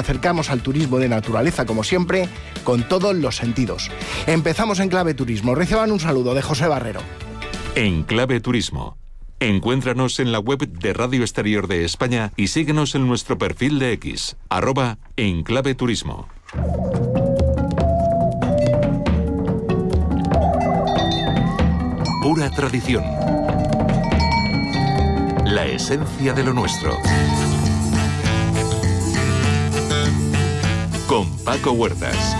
acercamos al turismo de naturaleza, como siempre, con todos los sentidos. Empezamos en Clave Turismo. Reciban un saludo de José Barrero. En Clave Turismo. Encuéntranos en la web de Radio Exterior de España y síguenos en nuestro perfil de X, @enclaveturismo. Pura tradición. La esencia de lo nuestro. Con Paco Huertas.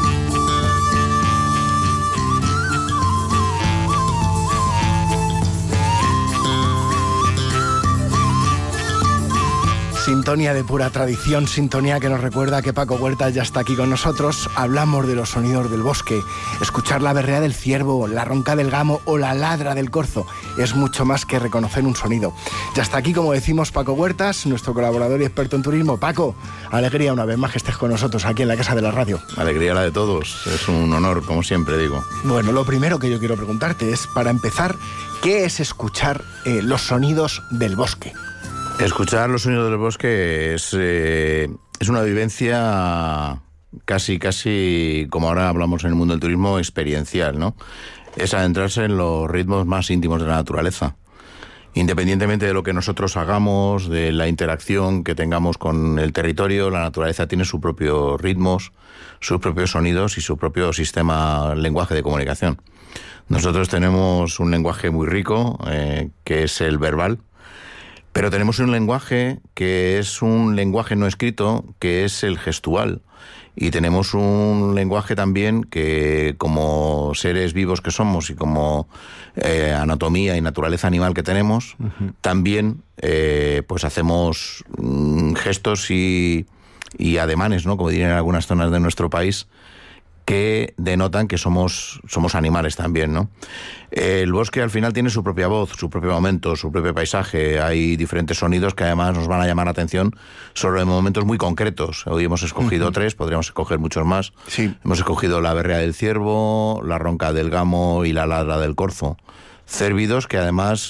Sintonía de pura tradición, sintonía que nos recuerda que Paco Huertas ya está aquí con nosotros. Hablamos de los sonidos del bosque. Escuchar la berrea del ciervo, la ronca del gamo o la ladra del corzo es mucho más que reconocer un sonido. Ya está aquí, como decimos, Paco Huertas, nuestro colaborador y experto en turismo. Paco, alegría una vez más que estés con nosotros aquí en la Casa de la Radio. Alegría la de todos, es un honor, como siempre digo. Bueno, lo primero que yo quiero preguntarte es, para empezar, ¿qué es escuchar los sonidos del bosque? Escuchar los sonidos del bosque es una vivencia casi, como ahora hablamos en el mundo del turismo, experiencial, ¿no? Es adentrarse en los ritmos más íntimos de la naturaleza. Independientemente de lo que nosotros hagamos, de la interacción que tengamos con el territorio, la naturaleza tiene sus propios ritmos, sus propios sonidos y su propio lenguaje de comunicación. Nosotros tenemos un lenguaje muy rico, que es el verbal, pero tenemos un lenguaje que es un lenguaje no escrito, que es el gestual. Y tenemos un lenguaje también que, como seres vivos que somos y como anatomía y naturaleza animal que tenemos, también pues hacemos gestos y ademanes, ¿no? Como dirían en algunas zonas de nuestro país, que denotan que somos animales también, ¿no? El bosque al final tiene su propia voz, su propio momento, su propio paisaje. Hay diferentes sonidos que además nos van a llamar la atención sobre momentos muy concretos. Hoy hemos escogido 3, podríamos escoger muchos más. Sí. Hemos escogido la berrea del ciervo, la ronca del gamo y la ladra del corzo. Cérvidos que además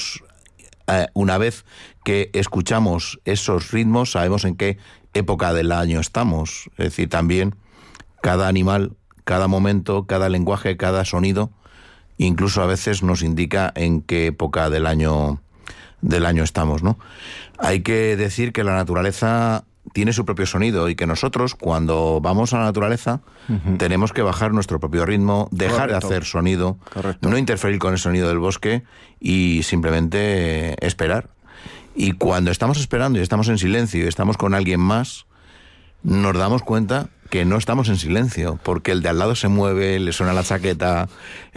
una vez que escuchamos esos ritmos, sabemos en qué época del año estamos. Es decir, también cada animal, cada momento, cada lenguaje, cada sonido, incluso a veces nos indica en qué época del año estamos, ¿no? Hay que decir que la naturaleza tiene su propio sonido y que nosotros, cuando vamos a la naturaleza, tenemos que bajar nuestro propio ritmo, dejar de hacer sonido, no interferir con el sonido del bosque y simplemente esperar. Y cuando estamos esperando y estamos en silencio y estamos con alguien más, nos damos cuenta que no estamos en silencio, porque el de al lado se mueve, le suena la chaqueta,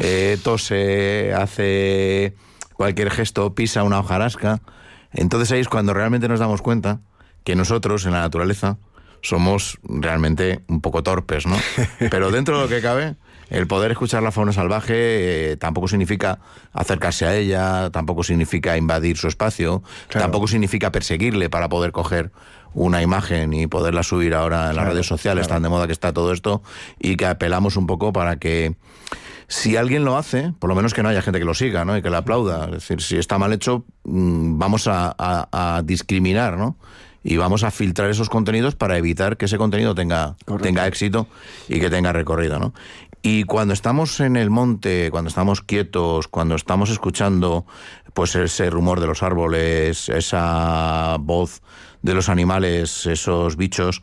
tose, hace cualquier gesto, pisa una hojarasca. Entonces ahí es cuando realmente nos damos cuenta que nosotros en la naturaleza somos realmente un poco torpes, ¿no? Pero dentro de lo que cabe, el poder escuchar la fauna salvaje tampoco significa acercarse a ella, tampoco significa invadir su espacio, tampoco significa perseguirle para poder coger una imagen y poderla subir ahora en las redes sociales, tan de moda que está todo esto, y que apelamos un poco para que, si alguien lo hace, por lo menos que no haya gente que lo siga, ¿no? Y que le aplauda. Es decir, si está mal hecho, vamos a discriminar, ¿no? Y vamos a filtrar esos contenidos para evitar que ese contenido tenga éxito y que tenga recorrido, ¿no? Y cuando estamos en el monte, cuando estamos quietos, cuando estamos escuchando pues ese rumor de los árboles, esa voz de los animales, esos bichos,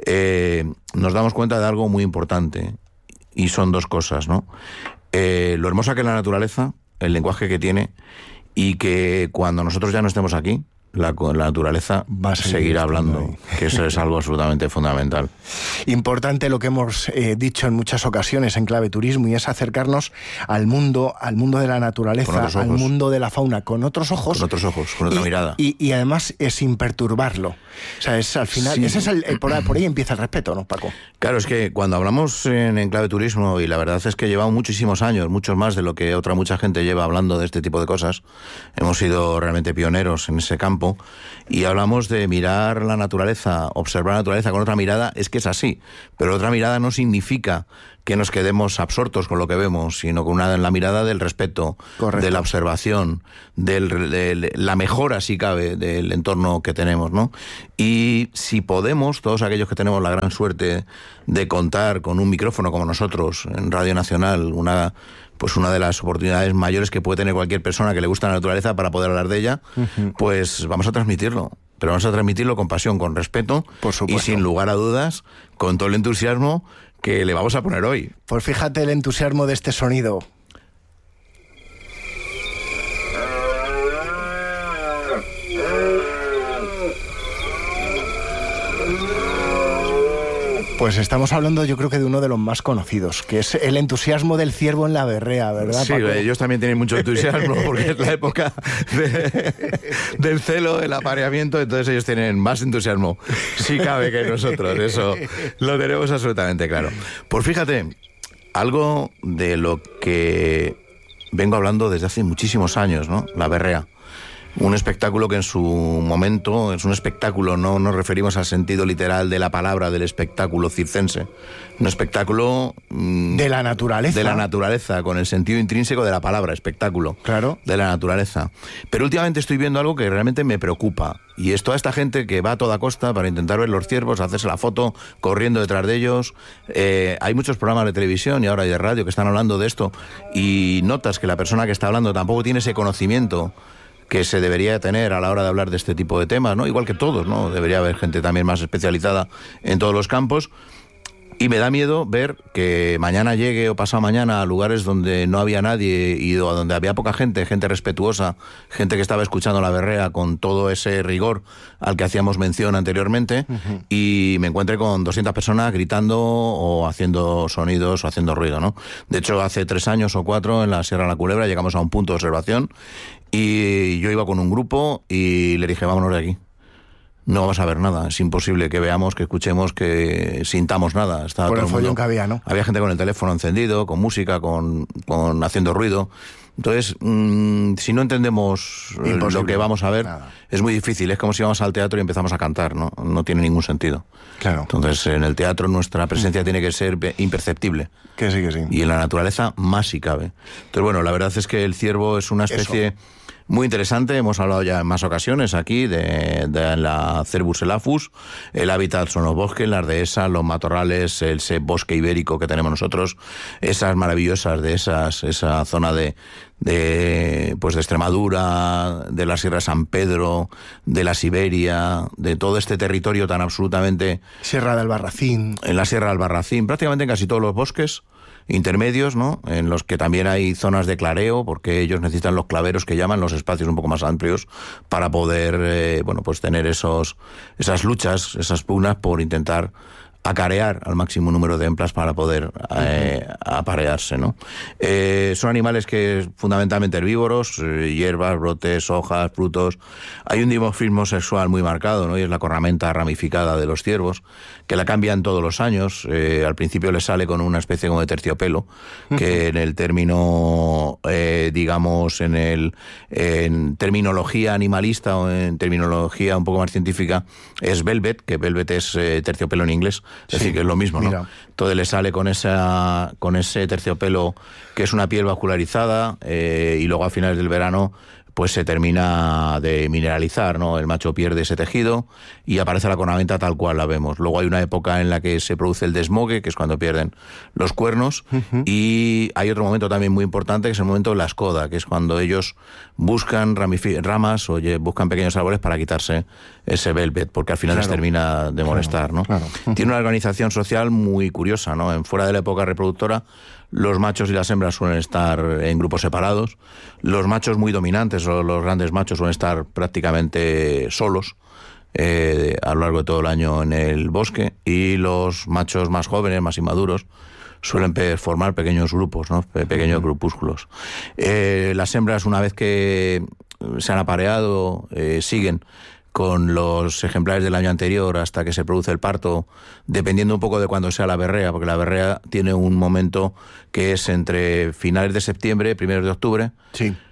nos damos cuenta de algo muy importante, y son 2 cosas, ¿no? Lo hermosa que es la naturaleza, el lenguaje que tiene, y que cuando nosotros ya no estemos aquí, la naturaleza va a seguir hablando, que eso es algo absolutamente fundamental. Importante lo que hemos dicho en muchas ocasiones en Clave Turismo, y es acercarnos al mundo de la naturaleza, al mundo de la fauna, con otros ojos. Con otros ojos, con otra mirada. Y además sin perturbarlo. O sea, es al final, ese es por ahí empieza el respeto, ¿no, Paco? Claro, es que cuando hablamos en Clave Turismo, y la verdad es que llevamos muchísimos años, muchos más de lo que mucha gente lleva hablando de este tipo de cosas, hemos sido realmente pioneros en ese campo. campo, y hablamos de mirar la naturaleza, observar la naturaleza con otra mirada, es que es así, pero otra mirada no significa que nos quedemos absortos con lo que vemos, sino con la mirada del respeto, correcto, de la observación, de la mejora, si cabe, del entorno que tenemos, ¿no? Y si podemos, todos aquellos que tenemos la gran suerte de contar con un micrófono como nosotros en Radio Nacional, una de las oportunidades mayores que puede tener cualquier persona que le gusta la naturaleza para poder hablar de ella, pues vamos a transmitirlo. Pero vamos a transmitirlo con pasión, con respeto, por supuesto, y sin lugar a dudas, con todo el entusiasmo que le vamos a poner hoy. Pues fíjate el entusiasmo de este sonido. Pues estamos hablando, yo creo que de uno de los más conocidos, que es el entusiasmo del ciervo en la berrea, ¿verdad, Sí, Paco? ellos también tienen mucho entusiasmo porque es la época del celo, del apareamiento, entonces ellos tienen más entusiasmo, si cabe, que nosotros, eso lo tenemos absolutamente claro. Pues fíjate, algo de lo que vengo hablando desde hace muchísimos años, ¿no? La berrea. Un espectáculo que en su momento es un espectáculo, no nos referimos al sentido literal de la palabra del espectáculo circense. Un espectáculo de la naturaleza. De la naturaleza, con el sentido intrínseco de la palabra, espectáculo. Claro. De la naturaleza. Pero últimamente estoy viendo algo que realmente me preocupa. Y es toda esta gente que va a toda costa para intentar ver los ciervos, hacerse la foto, corriendo detrás de ellos. Hay muchos programas de televisión y ahora de radio que están hablando de esto. Y notas que la persona que está hablando tampoco tiene ese conocimiento que se debería tener a la hora de hablar de este tipo de temas, ¿no? Igual que todos, ¿no? Debería haber gente también más especializada en todos los campos. Y me da miedo ver que mañana llegue o pasado mañana a lugares donde no había nadie y donde había poca gente, gente respetuosa, gente que estaba escuchando la berrea con todo ese rigor al que hacíamos mención anteriormente, y me encuentre con 200 personas gritando o haciendo sonidos o haciendo ruido, ¿no? De hecho, hace 3 años o 4 en la Sierra de la Culebra llegamos a un punto de observación y yo iba con un grupo y le dije, vámonos de aquí. No vamos a ver nada, es imposible que veamos, que escuchemos, que sintamos nada. Estaba por todo el follón que había, ¿no? Había gente con el teléfono encendido, con música, con haciendo ruido. Entonces, si no entendemos lo que vamos a ver, nada. Es muy difícil. Es como si vamos al teatro y empezamos a cantar, ¿no? No tiene ningún sentido. Claro. Entonces, en el teatro nuestra presencia tiene que ser imperceptible. Que sí, que sí. Y en la naturaleza más si cabe. Entonces, bueno, la verdad es que el ciervo es una especie muy interesante. Hemos hablado ya en más ocasiones aquí de la Cervus elafus. El hábitat son los bosques, las dehesas, los matorrales, el bosque ibérico que tenemos nosotros, esas maravillosas dehesas, esa zona de Extremadura, de la Sierra de San Pedro, de la Siberia, de todo este territorio tan absolutamente... Sierra del Albarracín. En la Sierra del Albarracín, prácticamente en casi todos los bosques intermedios, ¿no? En los que también hay zonas de clareo, porque ellos necesitan los claveros que llaman, los espacios un poco más amplios, para poder, tener esas luchas, esas pugnas por intentar acarear al máximo número de hembras para poder aparearse, ¿no? Son animales que fundamentalmente herbívoros, hierbas, brotes, hojas, frutos. Hay un dimorfismo sexual muy marcado, ¿no? Y es la cornamenta ramificada de los ciervos, que la cambian todos los años. Al principio les sale con una especie como de terciopelo, que en el término, en terminología animalista o en terminología un poco más científica, es velvet, que velvet es terciopelo en inglés. Es decir, que es lo mismo, ¿no? Mira. Entonces le sale con ese terciopelo que es una piel vascularizada, y luego a finales del verano pues se termina de mineralizar, ¿no? El macho pierde ese tejido y aparece la cornamenta tal cual la vemos. Luego hay una época en la que se produce el desmogue, que es cuando pierden los cuernos, y hay otro momento también muy importante, que es el momento de la escoda, que es cuando ellos buscan ramas o buscan pequeños árboles para quitarse ese velvet, porque al final les termina de molestar, ¿no? Claro. Tiene una organización social muy curiosa, ¿no? Fuera de la época reproductora, los machos y las hembras suelen estar en grupos separados. Los machos muy dominantes o los grandes machos suelen estar prácticamente solos a lo largo de todo el año en el bosque, y los machos más jóvenes, más inmaduros, suelen formar pequeños grupos, ¿no? Pequeños grupúsculos. Las hembras, una vez que se han apareado, siguen con los ejemplares del año anterior hasta que se produce el parto, dependiendo un poco de cuándo sea la berrea, porque la berrea tiene un momento que es entre finales de septiembre, primeros de octubre,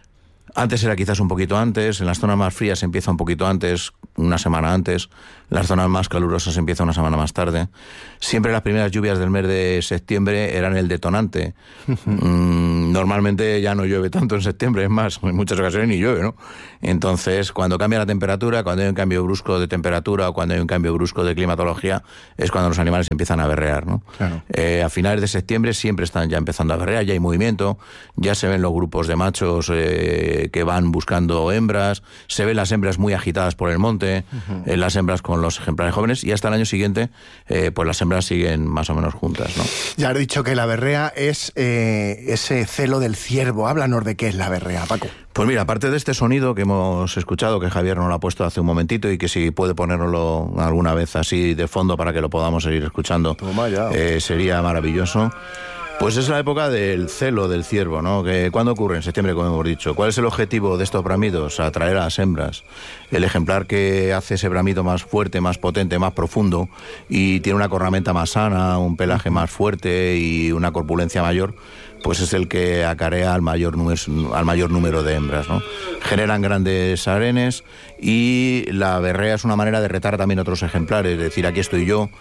Antes era quizás un poquito antes, en las zonas más frías empieza un poquito antes, una semana antes, en las zonas más calurosas empieza una semana más tarde. Siempre las primeras lluvias del mes de septiembre eran el detonante. Normalmente ya no llueve tanto en septiembre, es más, en muchas ocasiones ni llueve, ¿no? Entonces, cuando cambia la temperatura, cuando hay un cambio brusco de temperatura o cuando hay un cambio brusco de climatología, es cuando los animales empiezan a berrear, ¿no? Claro. A finales de septiembre siempre están ya empezando a berrear, ya hay movimiento, ya se ven los grupos de machos que van buscando hembras, se ven las hembras muy agitadas por el monte, las hembras con los ejemplares jóvenes, y hasta el año siguiente pues las hembras siguen más o menos juntas, ¿no? Ya has dicho que la berrea es ese celo del ciervo. Háblanos de qué es la berrea, Paco. Pues mira, aparte de este sonido que hemos escuchado, que Javier nos lo ha puesto hace un momentito y que si puede ponérnoslo alguna vez así de fondo para que lo podamos seguir escuchando, sería maravilloso. Pues es la época del celo del ciervo, ¿no? ¿Cuándo ocurre? En septiembre, como hemos dicho. ¿Cuál es el objetivo de estos bramidos? Atraer a las hembras. El ejemplar que hace ese bramido más fuerte, más potente, más profundo y tiene una cornamenta más sana, un pelaje más fuerte y una corpulencia mayor, pues es el que acarea al mayor número de hembras, ¿no? Generan grandes harenes y la berrea es una manera de retar también a otros ejemplares, es decir, aquí estoy yo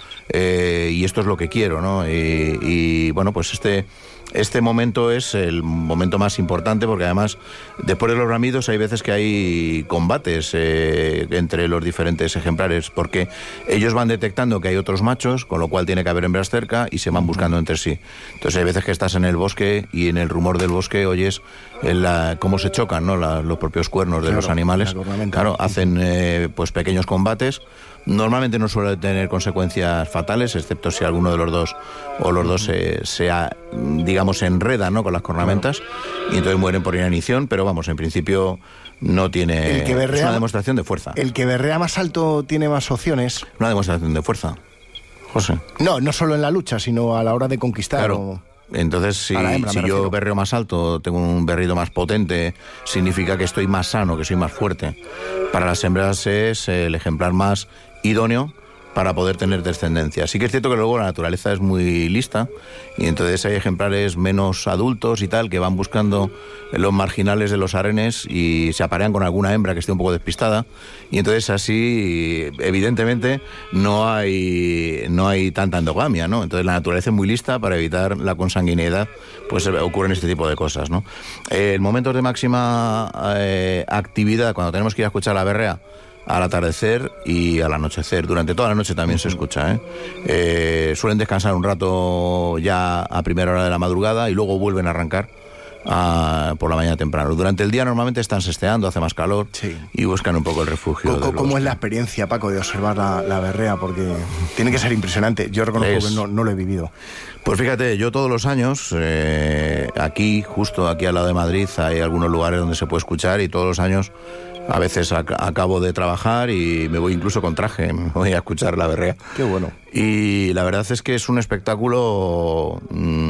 y esto es lo que quiero, ¿no? Y bueno, pues este momento es el momento más importante porque además después de los bramidos hay veces que hay combates entre los diferentes ejemplares porque ellos van detectando que hay otros machos, con lo cual tiene que haber hembras cerca y se van buscando entre sí. Entonces hay veces que estás en el bosque y en el rumor del bosque oyes cómo se chocan, ¿no? Los propios cuernos de los animales. Claro, hacen pues pequeños combates. Normalmente no suele tener consecuencias fatales, excepto si alguno de los dos o los dos digamos, se enredan, ¿no? Con las cornamentas y entonces mueren por inanición, pero vamos, en principio no tiene... es una demostración de fuerza. El que berrea más alto tiene más opciones. Una demostración de fuerza, José. No solo en la lucha, sino a la hora de conquistar. Claro. Entonces, si yo berreo más alto, tengo un berrido más potente, significa que estoy más sano, que soy más fuerte. Para las hembras es el ejemplar más idóneo para poder tener descendencia. Sí que es cierto que luego la naturaleza es muy lista y entonces hay ejemplares menos adultos y tal que van buscando los marginales de los arenes y se aparean con alguna hembra que esté un poco despistada y entonces así evidentemente no hay tanta endogamia, ¿no? Entonces la naturaleza es muy lista para evitar la consanguineidad, pues ocurren este tipo de cosas, ¿no? En momentos de máxima actividad, cuando tenemos que ir a escuchar la berrea, al atardecer y al anochecer. Durante toda la noche también se escucha, suelen descansar un rato ya a primera hora de la madrugada y luego vuelven a arrancar por la mañana temprano. Durante el día normalmente están sesteando, hace más calor y buscan un poco el refugio. ¿Cómo es la experiencia, Paco, de observar la berrea? Porque tiene que ser impresionante. Yo reconozco que no lo he vivido. Pues fíjate, yo todos los años, justo aquí al lado de Madrid, hay algunos lugares donde se puede escuchar y todos los años a veces acabo de trabajar y me voy incluso con traje, me voy a escuchar la berrea. Qué bueno. Y la verdad es que es un espectáculo...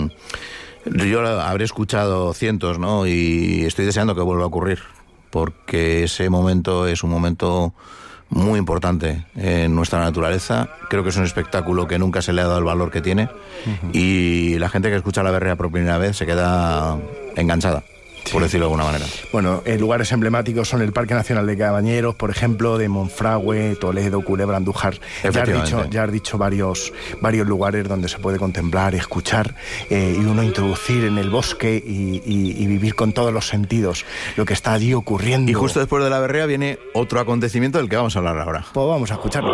yo habré escuchado cientos, ¿no? Y estoy deseando que vuelva a ocurrir, porque ese momento es un momento muy importante en nuestra naturaleza. Creo que es un espectáculo que nunca se le ha dado el valor que tiene y la gente que escucha la berrea por primera vez se queda enganchada. Por decirlo de alguna manera. Bueno, lugares emblemáticos son el Parque Nacional de Cabañeros, por ejemplo, de Monfragüe, Toledo, Culebra, Andújar. Ya has dicho varios lugares donde se puede contemplar, escuchar y uno introducir en el bosque y vivir con todos los sentidos lo que está allí ocurriendo. Y justo después de la berrea viene otro acontecimiento del que vamos a hablar ahora. Pues vamos a escucharlo.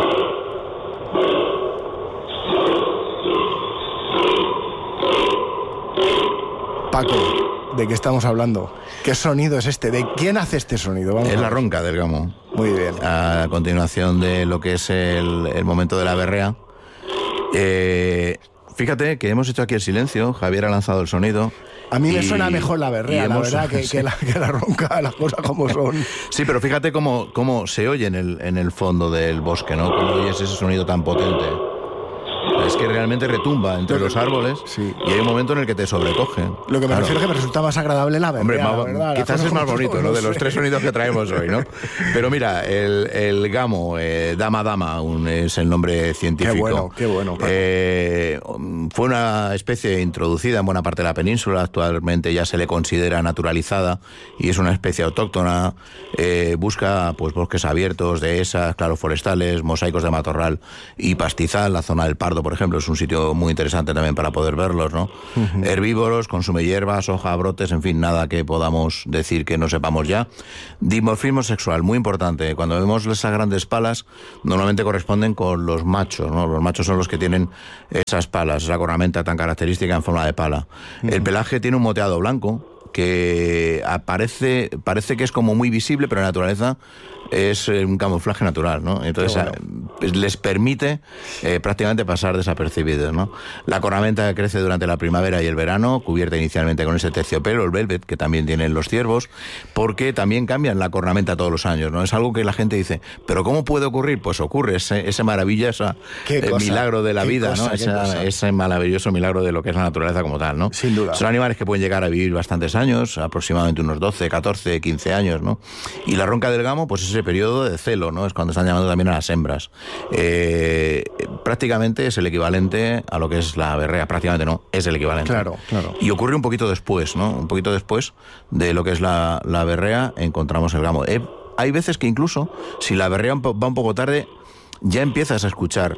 Paco, ¿de qué estamos hablando? ¿Qué sonido es este? ¿De quién hace este sonido? Es la ronca del gamo. Muy bien. A continuación de lo que es el momento de la berrea. Fíjate que hemos hecho aquí el silencio, Javier ha lanzado el sonido. A mí me suena mejor la berrea, la verdad, que la ronca, las cosas como son. Sí, pero fíjate cómo se oye en el fondo del bosque, ¿no? Cómo oyes ese sonido tan potente. es que realmente retumba entre los árboles, sí. Y hay un momento en el que te sobrecoge. Lo que me refiero es que me resulta más agradable la berrea. Hombre, quizás es más bonito, ¿no? De los tres sonidos que traemos hoy, ¿no? Pero mira, el gamo, dama, es el nombre científico. Qué bueno. Fue una especie introducida en buena parte de la península, actualmente ya se le considera naturalizada y es una especie autóctona. Busca pues bosques abiertos, dehesas, claros forestales, mosaicos de matorral y pastizal. La zona del Pardo, por ejemplo, es un sitio muy interesante también para poder verlos, ¿no? Uh-huh. Herbívoros, consume hierbas, hoja, brotes, en fin, nada que podamos decir que no sepamos ya. Dimorfismo sexual, muy importante. Cuando vemos esas grandes palas, normalmente corresponden con los machos, ¿no? Los machos son los que tienen esas palas, esa cornamenta tan característica en forma de pala. Uh-huh. El pelaje tiene un moteado blanco que parece que es como muy visible, pero en la naturaleza es un camuflaje natural, ¿no? Entonces les permite prácticamente pasar desapercibidos, ¿no? La cornamenta crece durante la primavera y el verano, cubierta inicialmente con ese terciopelo, el velvet, que también tienen los ciervos, porque también cambian la cornamenta todos los años, ¿no? Es algo que la gente dice, ¿pero cómo puede ocurrir? Pues ocurre, ese maravilloso milagro de la vida, ¿no? Ese maravilloso milagro de lo que es la naturaleza como tal, ¿no? Sin duda. Son animales que pueden llegar a vivir bastantes años, aproximadamente unos 12, 14, 15 años, ¿no? Y la ronca del gamo, pues ese periodo de celo, ¿no? Es cuando están llamando también a las hembras. Prácticamente es el equivalente a lo que es la berrea. Prácticamente no, es el equivalente. Claro. Y ocurre un poquito después, ¿no? Un poquito después de lo que es la berrea, encontramos el gamo. Hay veces que incluso, si la berrea va un poco tarde, ya empiezas a escuchar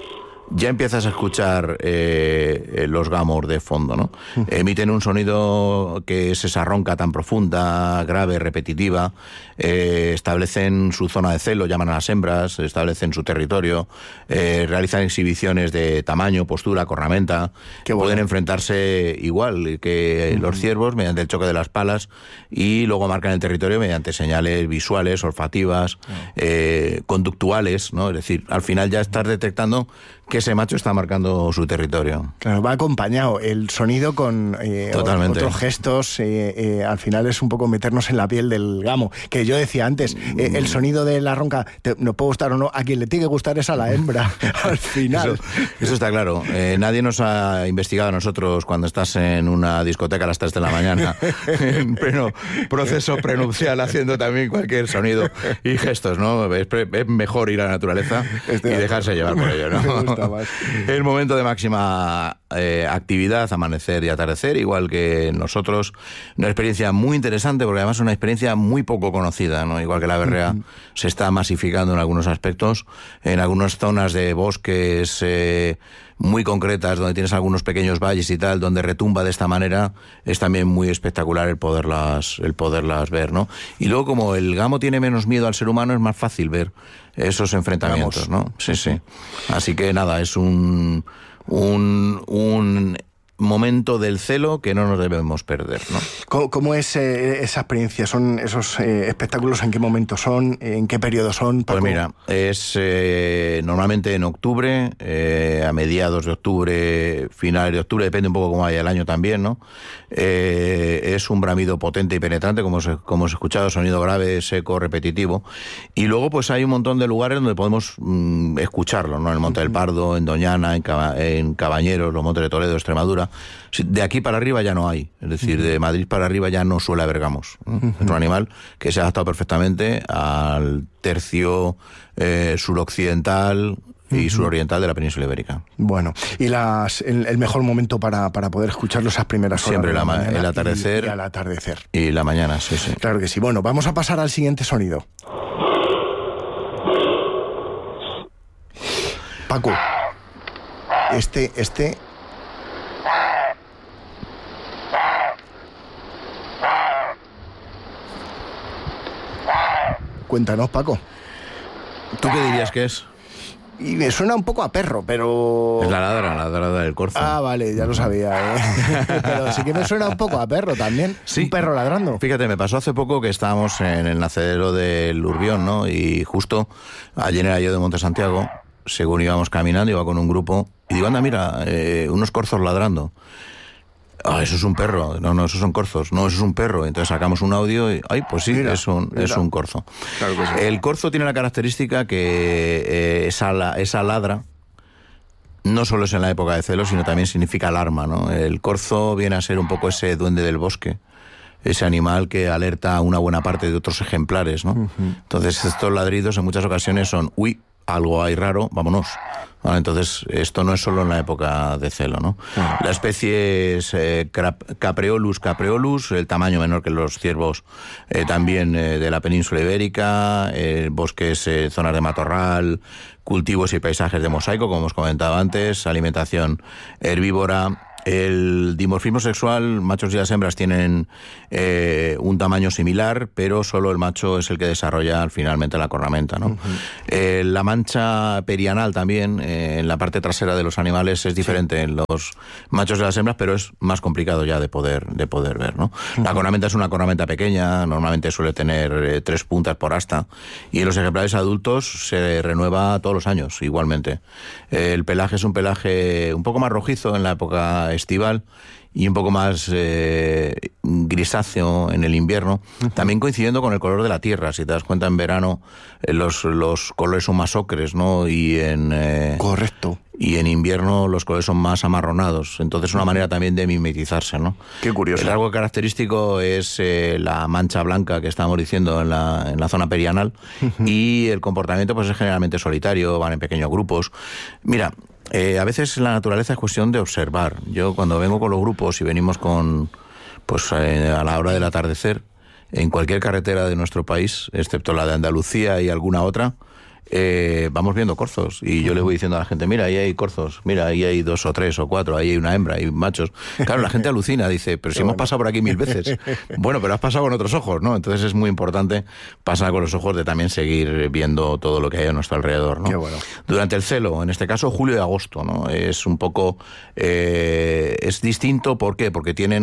los gamos de fondo, ¿no? Emiten un sonido que es esa ronca tan profunda, grave, repetitiva. Establecen su zona de celo, llaman a las hembras, establecen su territorio, realizan exhibiciones de tamaño, postura, cornamenta. Pueden enfrentarse igual que los ciervos mediante el choque de las palas y luego marcan el territorio mediante señales visuales, olfativas, conductuales, ¿no? Es decir, al final ya estás detectando que ese macho está marcando su territorio. Claro, va acompañado el sonido con otros gestos. Al final es un poco meternos en la piel del gamo. Que yo decía antes, el sonido de la ronca, nos puede gustar o no, a quien le tiene que gustar es a la hembra, al final. Eso está claro. Nadie nos ha investigado a nosotros cuando estás en una discoteca a las 3 de la mañana, en pleno proceso prenupcial, haciendo también cualquier sonido y gestos, ¿no? Es mejor ir a la naturaleza y dejarse llevar por ello, ¿no? El momento de máxima actividad, amanecer y atardecer, igual que nosotros, una experiencia muy interesante porque además es una experiencia muy poco conocida, ¿no? Igual que la berrea se está masificando en algunos aspectos, en algunas zonas de bosques muy concretas, donde tienes algunos pequeños valles y tal, donde retumba de esta manera, es también muy espectacular el poderlas ver, ¿no? Y luego, como el gamo tiene menos miedo al ser humano, es más fácil ver esos enfrentamientos, ¿no? Sí. Así que nada, es un momento del celo que no nos debemos perder, ¿no? ¿Cómo es esa experiencia? ¿Son esos espectáculos? ¿En qué momento son? ¿En qué periodo son, Paco? Pues mira, es normalmente en octubre, a mediados de octubre, finales de octubre, depende un poco cómo vaya el año también, ¿no? Es un bramido potente y penetrante, como hemos escuchado, sonido grave, seco, repetitivo. Y luego pues hay un montón de lugares donde podemos escucharlo, ¿no? En el Monte del Pardo, en Doñana, en Cabañeros, los Montes de Toledo, Extremadura. De aquí para arriba ya no hay, es decir, de Madrid para arriba ya no suele haber gamos. Es un animal que se ha adaptado perfectamente al tercio suroccidental y suroriental de la península ibérica. Bueno, ¿y el mejor momento para poder escucharlo esas primeras horas? Siempre de la mañana, el atardecer. Y al atardecer. Y la mañana, sí. Claro que sí. Bueno, vamos a pasar al siguiente sonido. Paco, este... Cuéntanos, Paco. ¿Tú qué dirías que es? Y me suena un poco a perro, pero... Es la ladra del corzo. Ah, vale, ya lo sabía, Pero sí que me suena un poco a perro también. Sí. Un perro ladrando. Fíjate, me pasó hace poco que estábamos en el nacedero del Urbión, ¿no? Y justo allí en el Ayo de Monte Santiago, según íbamos caminando, iba con un grupo, y digo, anda, mira, unos corzos ladrando. Ah, eso es un perro. No, esos son corzos. No, eso es un perro. Entonces sacamos un audio y... Ay, pues sí, mira. Es un corzo. Claro que sí. El corzo tiene la característica que esa ladra no solo es en la época de celo, sino también significa alarma, ¿no? El corzo viene a ser un poco ese duende del bosque, ese animal que alerta a una buena parte de otros ejemplares, ¿no? Entonces estos ladridos en muchas ocasiones son, uy, algo hay raro, vámonos. Bueno, entonces esto no es solo en la época de celo, ¿no? La especie es Capreolus capreolus, el tamaño menor que los ciervos también de la península ibérica, bosques, zonas de matorral, cultivos y paisajes de mosaico, como hemos comentado antes, alimentación herbívora. El dimorfismo sexual, machos y las hembras tienen un tamaño similar, pero solo el macho es el que desarrolla finalmente la cornamenta, ¿no? La mancha perianal también, en la parte trasera de los animales, es diferente en los machos y las hembras, pero es más complicado ya de poder ver, ¿no? La cornamenta es una cornamenta pequeña, normalmente suele tener 3 puntas por asta, y en los ejemplares adultos se renueva todos los años, igualmente. El pelaje es un pelaje un poco más rojizo en la época estival y un poco más grisáceo en el invierno, también coincidiendo con el color de la tierra. Si te das cuenta, en verano los colores son más ocres, ¿no? Correcto. Y en invierno los colores son más amarronados. Entonces una manera también de mimetizarse, ¿no? Qué curioso. El rasgo característico es la mancha blanca que estábamos diciendo en la zona perianal, y el comportamiento pues es generalmente solitario, van en pequeños grupos. Mira, a veces la naturaleza es cuestión de observar. Yo cuando vengo con los grupos y venimos a la hora del atardecer, en cualquier carretera de nuestro país, excepto la de Andalucía y alguna otra, vamos viendo corzos, y yo le voy diciendo a la gente, mira, ahí hay corzos, mira, ahí hay 2 o 3 o 4, ahí hay una hembra, hay machos. Claro, la gente alucina, dice, pero si hemos pasado por aquí 1000 veces. Bueno, pero has pasado con otros ojos, ¿no? Entonces es muy importante pasar con los ojos de también seguir viendo todo lo que hay a nuestro alrededor, ¿no? Qué bueno. Durante el celo, en este caso julio y agosto, ¿no? Es un poco es distinto, ¿por qué? Porque tienen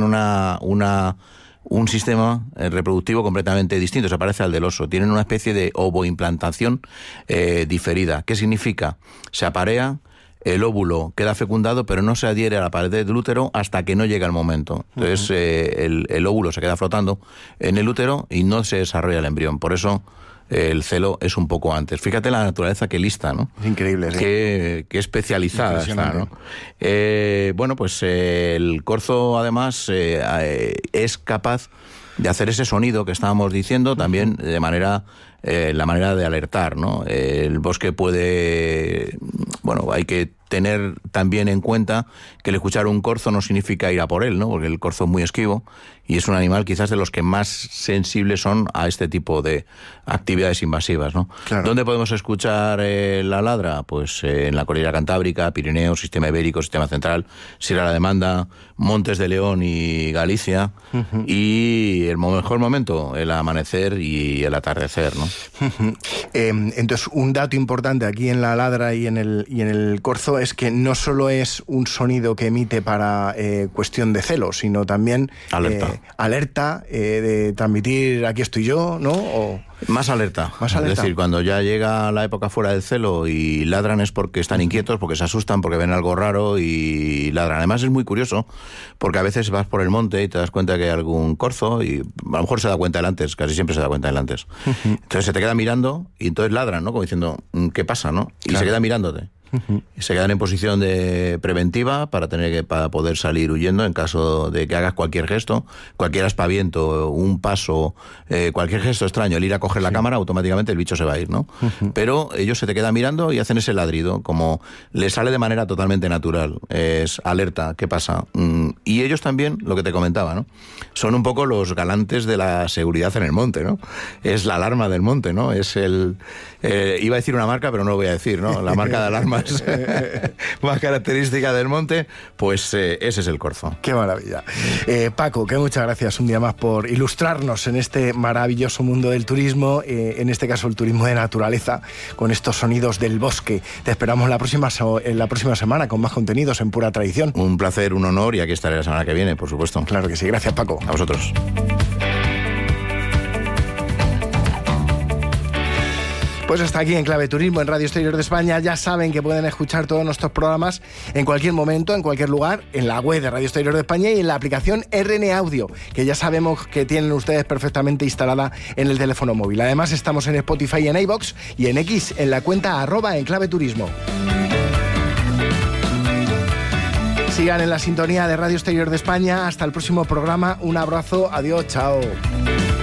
un sistema reproductivo completamente distinto, se parece al del oso. Tienen una especie de ovoimplantación diferida. ¿Qué significa? Se aparea, el óvulo queda fecundado, pero no se adhiere a la pared del útero hasta que no llega el momento. Entonces el óvulo se queda flotando en el útero y no se desarrolla el embrión. Por eso el celo es un poco antes. Fíjate la naturaleza, qué lista, ¿no? Increíble, sí. Qué especializada está, ¿no? Bueno, pues el corzo además es capaz de hacer ese sonido que estábamos diciendo también de manera la manera de alertar, ¿no? El bosque puede, bueno, hay que tener también en cuenta que el escuchar un corzo no significa ir a por él, ¿no? Porque el corzo es muy esquivo y es un animal quizás de los que más sensibles son a este tipo de actividades invasivas, ¿no? Claro. ¿Dónde podemos escuchar la ladra? Pues en la cordillera Cantábrica, Pirineos, Sistema Ibérico, Sistema Central, Sierra de la Demanda, Montes de León y Galicia, y el mejor momento, el amanecer y el atardecer, ¿no? Entonces, un dato importante aquí en la ladra y en el corzo es que no solo es un sonido que emite para cuestión de celo, sino también alerta de transmitir aquí estoy yo, ¿no? Más alerta. Es decir, cuando ya llega la época fuera del celo y ladran es porque están inquietos, porque se asustan, porque ven algo raro y ladran. Además es muy curioso porque a veces vas por el monte y te das cuenta que hay algún corzo y a lo mejor se da cuenta él antes, casi siempre se da cuenta él antes. Entonces se te queda mirando y entonces ladran, ¿no? Como diciendo, ¿qué pasa, no? Y claro, se queda mirándote. Y se quedan en posición de preventiva para poder salir huyendo en caso de que hagas cualquier gesto, cualquier aspaviento, un paso, cualquier gesto extraño, el ir a coger la cámara, automáticamente el bicho se va a ir, ¿no? Pero ellos se te quedan mirando y hacen ese ladrido, como les sale de manera totalmente natural. Es alerta, ¿qué pasa? Y ellos también, lo que te comentaba, ¿no? Son un poco los galantes de la seguridad en el monte, ¿no? Es la alarma del monte, ¿no? Es iba a decir una marca, pero no lo voy a decir, ¿no? La marca de alarmas más característica del monte, pues ese es el corzo. Qué maravilla. Paco, que muchas gracias un día más por ilustrarnos en este maravilloso mundo del turismo, en este caso el turismo de naturaleza, con estos sonidos del bosque. Te esperamos la próxima semana con más contenidos en Pura Tradición. Un placer, un honor, y aquí estaré la semana que viene, por supuesto. Claro que sí. Gracias, Paco. A vosotros. Pues hasta aquí en Clave Turismo, en Radio Exterior de España. Ya saben que pueden escuchar todos nuestros programas en cualquier momento, en cualquier lugar, en la web de Radio Exterior de España y en la aplicación RN Audio, que ya sabemos que tienen ustedes perfectamente instalada en el teléfono móvil. Además, estamos en Spotify y en iVoox y en X, en la cuenta @enclaveturismo. Sigan en la sintonía de Radio Exterior de España. Hasta el próximo programa. Un abrazo. Adiós. Chao.